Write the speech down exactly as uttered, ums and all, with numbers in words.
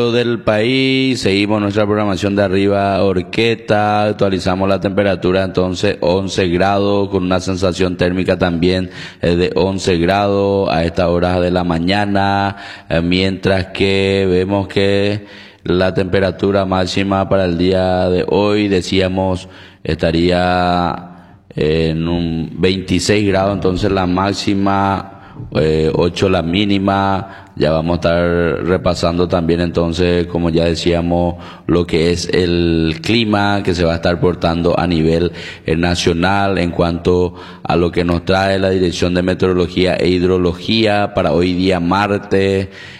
Del país, seguimos nuestra programación de Arriba Orqueta, actualizamos la temperatura entonces once grados con una sensación térmica también eh, de once grados a estas horas de la mañana, eh, mientras que vemos que la temperatura máxima para el día de hoy, decíamos, estaría en un veintiséis grados, entonces la máxima, eh, ocho la mínima. Ya vamos a estar repasando también entonces, como ya decíamos, lo que es el clima que se va a estar portando a nivel eh, nacional en cuanto a lo que nos trae la Dirección de Meteorología e Hidrología para hoy día martes.